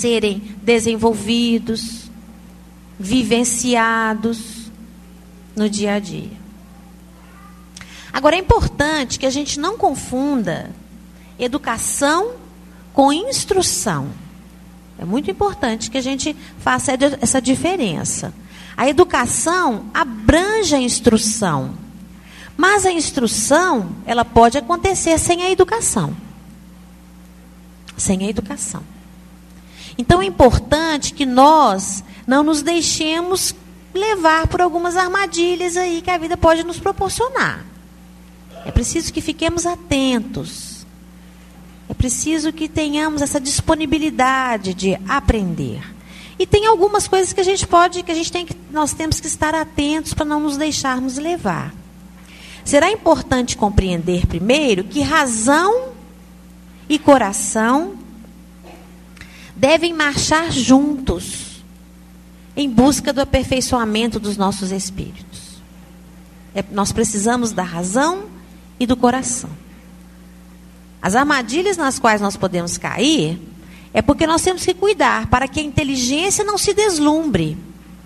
serem desenvolvidos, vivenciados no dia a dia. Agora, é importante que a gente não confunda educação com instrução. É muito importante que a gente faça essa diferença. A educação abrange a instrução, mas a instrução, ela pode acontecer sem a educação. Sem a educação. Então é importante que nós não nos deixemos levar por algumas armadilhas aí que a vida pode nos proporcionar. É preciso que fiquemos atentos. É preciso que tenhamos essa disponibilidade de aprender. E tem algumas coisas que nós temos que estar atentos para não nos deixarmos levar. Será importante compreender primeiro que razão e coração devem marchar juntos em busca do aperfeiçoamento dos nossos espíritos. Nós precisamos da razão e do coração. As armadilhas nas quais nós podemos cair é porque nós temos que cuidar para que a inteligência não se deslumbre.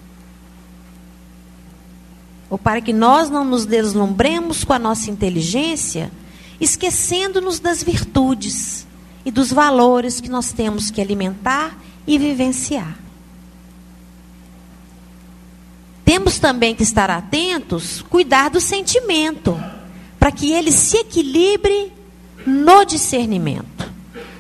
Ou para que nós não nos deslumbremos com a nossa inteligência, esquecendo-nos das virtudes e dos valores que nós temos que alimentar e vivenciar. Temos também que estar atentos, cuidar do sentimento, para que ele se equilibre no discernimento.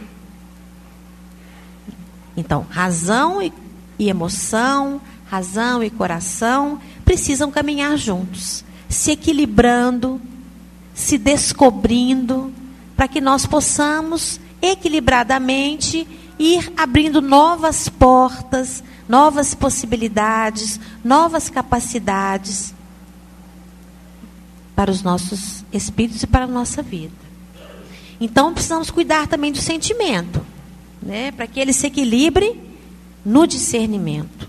Então, razão e emoção, razão e coração precisam caminhar juntos, se equilibrando, se descobrindo, para que nós possamos equilibradamente ir abrindo novas portas, novas possibilidades, novas capacidades para os nossos espíritos e para a nossa vida. Então, precisamos cuidar também do sentimento, né, para que ele se equilibre no discernimento.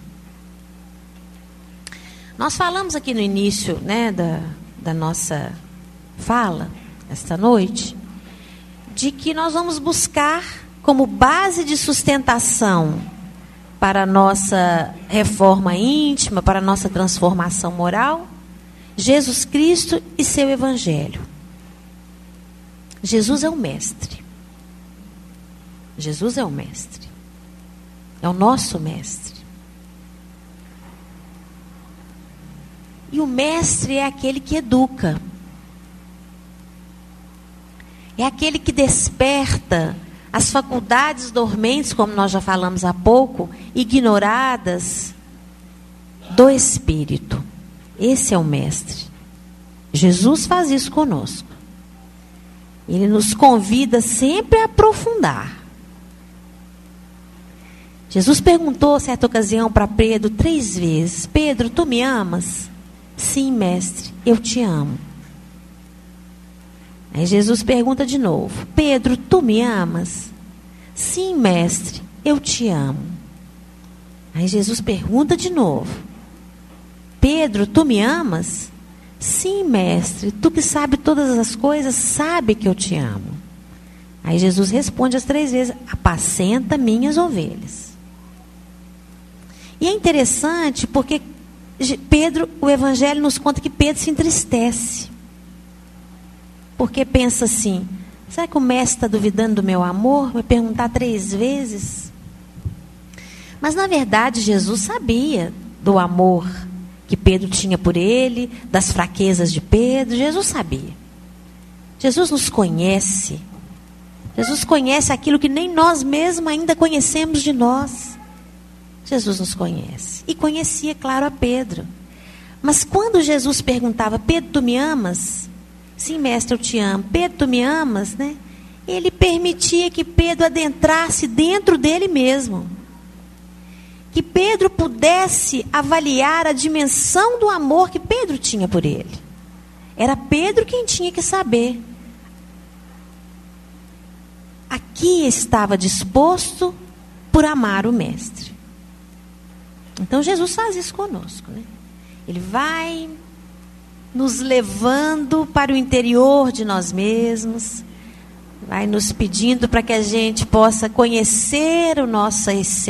Nós falamos aqui no início, né, da nossa fala, esta noite, de que nós vamos buscar como base de sustentação para a nossa reforma íntima, para a nossa transformação moral, Jesus Cristo e seu Evangelho. Jesus é o mestre. Jesus é o mestre. É o nosso mestre. E o mestre é aquele que educa. É aquele que desperta as faculdades dormentes, como nós já falamos há pouco, ignoradas do Espírito. Esse é o mestre. Jesus faz isso conosco. Ele nos convida sempre a aprofundar. Jesus perguntou, certa ocasião, para Pedro 3 vezes: Pedro, tu me amas? Sim, mestre, eu te amo. Aí Jesus pergunta de novo: Pedro, tu me amas? Sim, mestre, eu te amo. Aí Jesus pergunta de novo: Pedro, tu me amas? Sim, mestre, tu que sabe todas as coisas, sabe que eu te amo. Aí Jesus responde as 3 vezes: apacenta minhas ovelhas. E é interessante porque Pedro, o Evangelho nos conta que Pedro se entristece. Porque pensa assim: será que o mestre está duvidando do meu amor? Vai perguntar 3 vezes? Mas na verdade Jesus sabia do amor que Pedro tinha por ele, das fraquezas de Pedro. Jesus sabia. Jesus nos conhece. Jesus conhece aquilo que nem nós mesmos ainda conhecemos de nós. Jesus nos conhece. E conhecia, claro, a Pedro. Mas quando Jesus perguntava: Pedro, tu me amas? Sim, mestre, eu te amo. Pedro, tu me amas? Né? Ele permitia que Pedro adentrasse dentro dele mesmo. Que Pedro pudesse avaliar a dimensão do amor que Pedro tinha por ele. Era Pedro quem tinha que saber. Aqui estava disposto por amar o mestre. Então Jesus faz isso conosco, né? Ele vai nos levando para o interior de nós mesmos, vai nos pedindo para que a gente possa conhecer a nossa essência,